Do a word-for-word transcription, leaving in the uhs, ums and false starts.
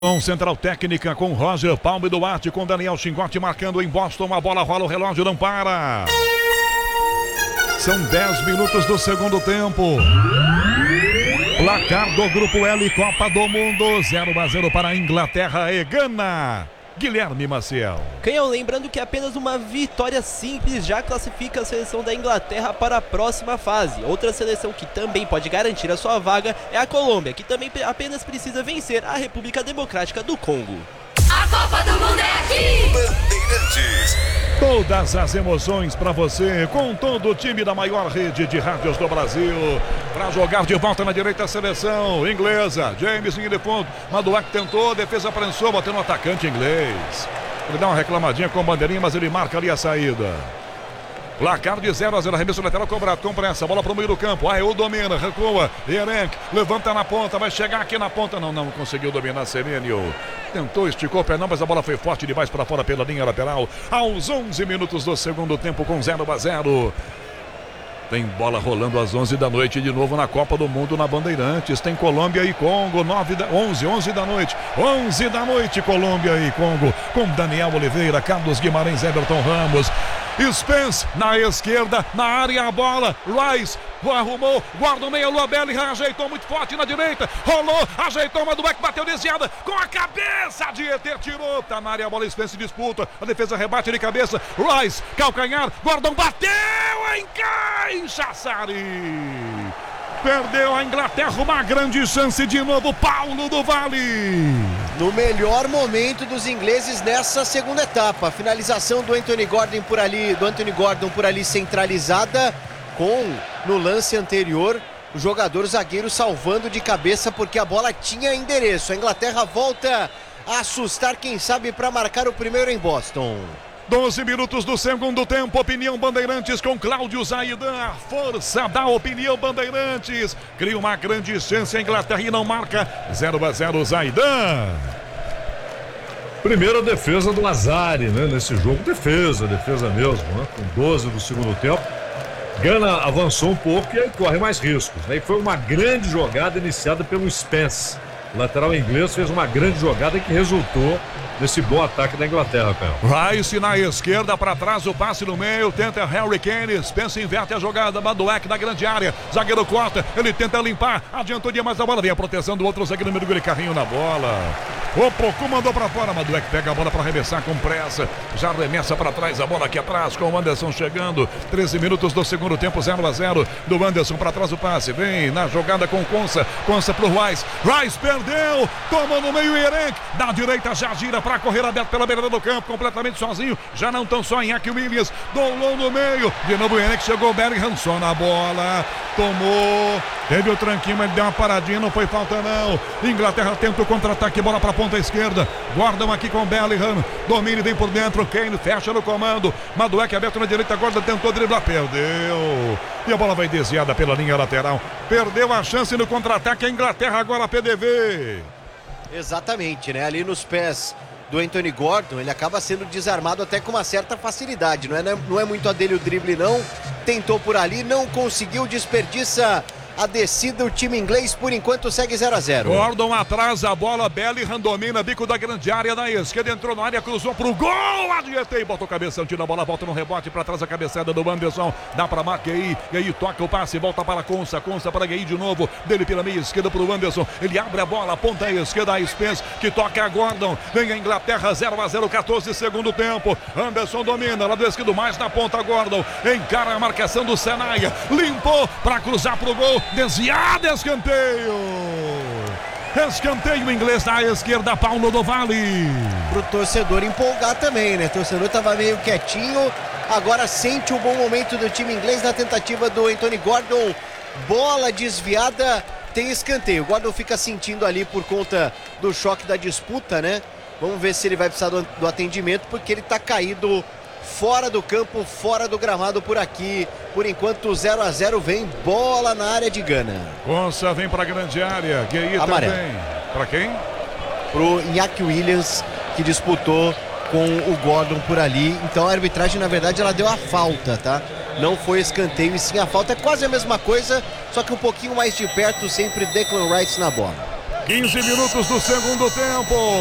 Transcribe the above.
Com Central Técnica, com Roger Palme Duarte, com Daniel Chingote marcando em Boston. A bola rola, o relógio não para. São dez minutos do segundo tempo. Placar do Grupo L, Copa do Mundo, zero a zero para a Inglaterra e Gana. Guilherme Maciel. Canhão, lembrando que apenas uma vitória simples já classifica a seleção da Inglaterra para a próxima fase. Outra seleção que também pode garantir a sua vaga é a Colômbia, que também apenas precisa vencer a República Democrática do Congo. A Copa do Mundo é aqui! Bandeirantes. Todas as emoções para você, com todo o time da maior rede de rádios do Brasil. Para jogar de volta na direita a seleção inglesa. James em de fundo. Maduac tentou, defesa prensou, bateu no atacante inglês. Ele dá uma reclamadinha com bandeirinha, mas ele marca ali a saída. Placar de zero a zero, arremesso lateral cobrado, com pressa, bola pro meio do campo, Aeu domina, recua, Erenc, levanta na ponta, vai chegar aqui na ponta, não, não conseguiu dominar Serenio, tentou, esticou o pé não, mas a bola foi forte demais para fora pela linha lateral, aos onze minutos do segundo tempo com zero a zero. Tem bola rolando às onze da noite de novo na Copa do Mundo na Bandeirantes. Tem Colômbia e Congo, nove da, onze, onze da noite. onze da noite, Colômbia e Congo. Com Daniel Oliveira, Carlos Guimarães, Everton Ramos. Spence na esquerda, na área a bola. Rice arrumou, guarda o meio, Lua Bellingham ajeitou muito forte na direita. Rolou, ajeitou, Madueck bateu desviada. Com a cabeça de Eter, tirou. Tá na área a bola, Spence disputa. A defesa rebate de cabeça. Rice, calcanhar, Gordon bateu, encaixa, Sari. Perdeu a Inglaterra, uma grande chance de novo, Paulo do Vale. No melhor momento dos ingleses nessa segunda etapa, a finalização do Anthony Gordon por ali, do Anthony Gordon por ali centralizada, com no lance anterior o jogador zagueiro salvando de cabeça porque a bola tinha endereço. A Inglaterra volta a assustar, quem sabe, para marcar o primeiro em Boston. doze minutos do segundo tempo, Opinião Bandeirantes com Cláudio Zaidan, a força da Opinião Bandeirantes, cria uma grande chance, a Inglaterra e não marca, zero a zero, Zaidan. Primeira defesa do Azari, né, nesse jogo, defesa, defesa mesmo, né, com doze do segundo tempo. Gana avançou um pouco e aí corre mais riscos, né, e foi uma grande jogada iniciada pelo Spence. O lateral inglês fez uma grande jogada que resultou nesse bom ataque da Inglaterra, cara. Rice na esquerda, para trás, o passe no meio, tenta Harry Kane, Spence inverte a jogada, Madueck da grande área, zagueiro corta, ele tenta limpar, adiantou demais a bola, vem a proteção do outro zagueiro, número ele carrinho na bola. O Pocu mandou para fora, Madueck pega a bola para arremessar com pressa, já arremessa para trás, a bola aqui atrás, com o Anderson chegando, treze minutos do segundo tempo, zero a zero, do Anderson para trás o passe, vem na jogada com Konsa, Konsa pro Rice, Rice perdeu, toma no meio Erenc, da direita já gira para correr aberto pela beirada do campo, completamente sozinho, já não tão só em Iñaki Williams, dolou no meio, de novo o Erenc, chegou Bellingham, só na bola, tomou, teve o tranquinho, mas deu uma paradinha, não foi falta não, Inglaterra tenta o contra-ataque, bola para ponta esquerda, guardam aqui com Bellingham, domínio vem por dentro, Kane fecha no comando, Madueck aberto na direita, agora tentou driblar, perdeu, e a bola vai desviada pela linha lateral, perdeu a chance no contra-ataque, a Inglaterra agora P D V. Exatamente, né, ali nos pés do Anthony Gordon, ele acaba sendo desarmado até com uma certa facilidade, não é, não é muito a dele o drible não, tentou por ali, não conseguiu, desperdiça a descida, o time inglês por enquanto segue zero a zero. Gordon atrás, a bola, Bellingham domina, bico da grande área na esquerda, entrou na área, cruzou pro gol, adiantei, botou o cabeção, tira a bola, volta no rebote, para trás a cabeçada do Anderson, dá pra Maquei, e aí toca o passe, volta para Konsa, Konsa para Gueye de novo, dele pela meia esquerda pro Anderson, ele abre a bola, ponta esquerda, a Spence, que toca a Gordon, vem a Inglaterra, zero a zero, catorze segundo tempo, Anderson domina, lado esquerdo mais na ponta, Gordon, encara a marcação do Senaia, limpou para cruzar pro gol, desviado, escanteio. Escanteio inglês na esquerda, Paulo do Vale. Pro torcedor empolgar também, né? O torcedor tava meio quietinho, agora sente o bom momento do time inglês na tentativa do Anthony Gordon. Bola desviada, tem escanteio. O Gordon fica sentindo ali por conta do choque da disputa, né? Vamos ver se ele vai precisar do, do atendimento, porque ele tá caído fora do campo, fora do gramado por aqui. Por enquanto zero a zero, vem bola na área de Gana. Konsa vem para a grande área, Gueye também. Para quem? Pro Iñaki Williams, que disputou com o Gordon por ali. Então a arbitragem, na verdade, ela deu a falta, tá? Não foi escanteio e sim a falta. É quase a mesma coisa, só que um pouquinho mais de perto, sempre Declan Rice na bola. quinze minutos do segundo tempo.